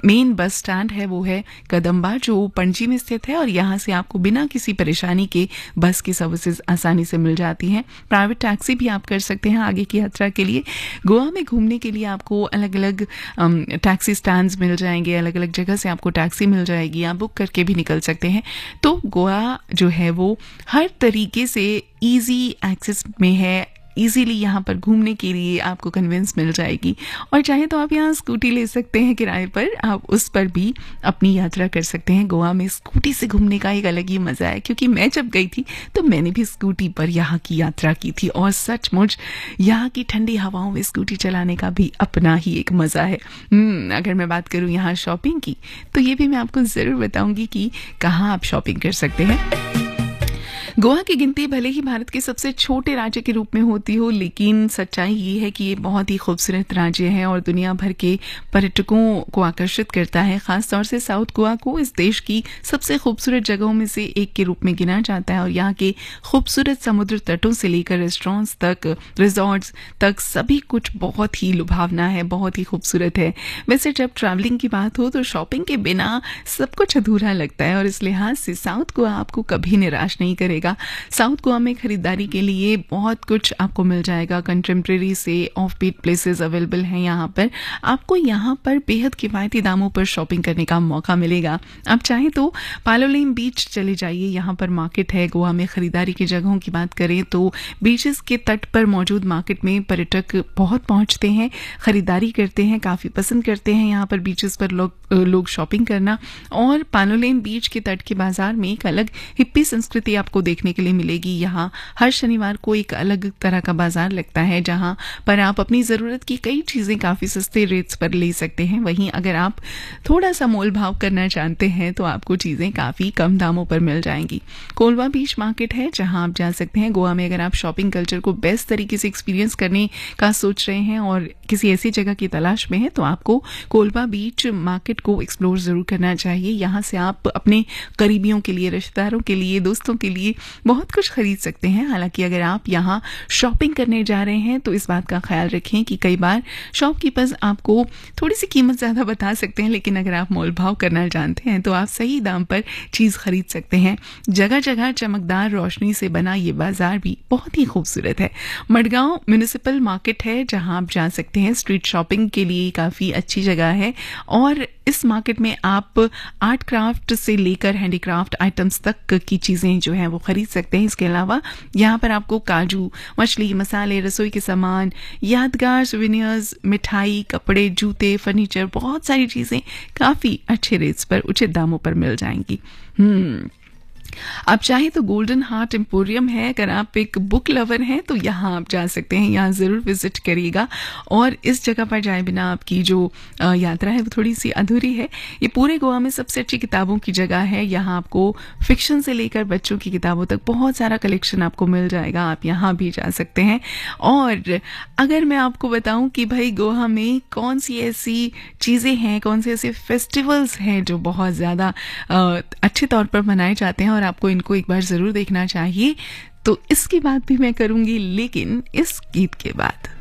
Main bus stand है वो है कदम्बा, जो पणजी में स्थित है, और यहाँ से आपको बिना किसी परेशानी के बस की सर्विसेज आसानी से मिल जाती हैं। प्राइवेट टैक्सी भी आप कर सकते हैं आगे की यात्रा के लिए। गोवा में घूमने के लिए आपको अलग अलग टैक्सी स्टैंड्स मिल जाएंगे, अलग अलग जगह से आपको टैक्सी मिल जाएगी, आप बुक करके भी निकल सकते हैं। तो गोवा जो है वो हर तरीके से ईजी एक्सेस में है, इजीली यहाँ पर घूमने के लिए आपको कन्वेंस मिल जाएगी। और चाहे तो आप यहाँ स्कूटी ले सकते हैं किराए पर, आप उस पर भी अपनी यात्रा कर सकते हैं। गोवा में स्कूटी से घूमने का एक अलग ही मज़ा है, क्योंकि मैं जब गई थी तो मैंने भी स्कूटी पर यहाँ की यात्रा की थी, और सचमुच यहाँ की ठंडी हवाओं में स्कूटी चलाने का भी अपना ही एक मज़ा है। अगर मैं बात करूँ यहाँ शॉपिंग की, तो ये भी मैं आपको ज़रूर बताऊँगी कि कहाँ आप शॉपिंग कर सकते हैं। गोवा की गिनती भले ही भारत के सबसे छोटे राज्य के रूप में होती हो, लेकिन सच्चाई ये है कि ये बहुत ही खूबसूरत राज्य है और दुनिया भर के पर्यटकों को आकर्षित करता है। खासतौर से साउथ गोवा को इस देश की सबसे खूबसूरत जगहों में से एक के रूप में गिना जाता है, और यहाँ के खूबसूरत समुद्र तटों से लेकर रेस्टोरेंट्स तक, रिजॉर्ट्स तक, सभी कुछ बहुत ही लुभावना है, बहुत ही खूबसूरत है। वैसे जब ट्रैवलिंग की बात हो तो शॉपिंग के बिना सब कुछ अधूरा लगता है, और इस लिहाज से साउथ गोवा आपको कभी निराश नहीं करेगा। साउथ गोवा में खरीदारी के लिए बहुत कुछ आपको मिल जाएगा। कंटेम्प्रेरी से ऑफ बीट प्लेसेस अवेलेबल हैं यहाँ पर। आपको यहाँ पर बेहद किफायती दामों पर शॉपिंग करने का मौका मिलेगा। आप चाहें तो पालोलेम बीच चले जाइए, यहाँ पर मार्केट है। गोवा में खरीदारी की जगहों की बात करें तो बीचेस के तट पर मौजूद मार्केट में पर्यटक बहुत पहुंचते हैं, खरीदारी करते हैं, काफ़ी पसंद करते हैं यहाँ पर बीचेस पर लोग शॉपिंग करना। और पालोलेम बीच के तट के बाजार में एक अलग हिप्पी संस्कृति आपको देखने के लिए मिलेगी। यहाँ हर शनिवार को एक अलग तरह का बाजार लगता है, जहाँ पर आप अपनी ज़रूरत की कई चीज़ें काफ़ी सस्ते रेट्स पर ले सकते हैं। वहीं अगर आप थोड़ा सा मोल भाव करना चाहते हैं तो आपको चीज़ें काफ़ी कम दामों पर मिल जाएंगी। कोलवा बीच मार्केट है जहाँ आप जा सकते हैं। गोवा में अगर आप शॉपिंग कल्चर को बेस्ट तरीके से एक्सपीरियंस करने का सोच रहे हैं और किसी ऐसी जगह की तलाश में हैं, तो आपको कोलवा बीच मार्केट को एक्सप्लोर ज़रूर करना चाहिए। यहाँ से आप अपने करीबियों के लिए, रिश्तेदारों के लिए, दोस्तों के लिए बहुत कुछ खरीद सकते हैं। हालांकि अगर आप यहाँ शॉपिंग करने जा रहे हैं तो इस बात का ख्याल रखें कि कई बार शॉपकीपर्स आपको थोड़ी सी कीमत ज़्यादा बता सकते हैं, लेकिन अगर आप मोल भाव करना जानते हैं तो आप सही दाम पर चीज़ खरीद सकते हैं। जगह जगह चमकदार रोशनी से बना ये बाजार भी बहुत ही खूबसूरत है। मडगांव म्यूनिसिपल मार्केट है जहाँ आप जा सकते हैं। स्ट्रीट शॉपिंग के लिए काफ़ी अच्छी जगह है, और इस मार्केट में आप आर्ट क्राफ्ट से लेकर हैंडीक्राफ्ट आइटम्स तक की चीज़ें जो हैं वो खरीद सकते हैं। इसके अलावा यहाँ पर आपको काजू, मछली, मसाले, रसोई के सामान, यादगार सुवेनियर्स, मिठाई, कपड़े, जूते, फर्नीचर, बहुत सारी चीज़ें काफ़ी अच्छे रेट्स पर, उचित दामों पर मिल जाएंगी। आप चाहें तो गोल्डन हार्ट एम्पोरियम है। अगर आप एक बुक लवर हैं तो यहाँ आप जा सकते हैं, यहाँ ज़रूर विजिट करिएगा। और इस जगह पर जाए बिना आपकी जो यात्रा है वो थोड़ी सी अधूरी है। ये पूरे गोवा में सबसे अच्छी किताबों की जगह है। यहाँ आपको फिक्शन से लेकर बच्चों की किताबों तक बहुत सारा कलेक्शन आपको मिल जाएगा। आप यहाँ भी जा सकते हैं। और अगर मैं आपको बताऊं कि भाई गोवा में कौन सी ऐसी चीज़ें हैं, कौन से ऐसे फेस्टिवल्स हैं जो बहुत ज़्यादा अच्छे तौर पर मनाए जाते हैं और आपको इनको एक बार ज़रूर देखना चाहिए, तो इसकी बात भी मैं करूंगी, लेकिन इस गीत के बाद।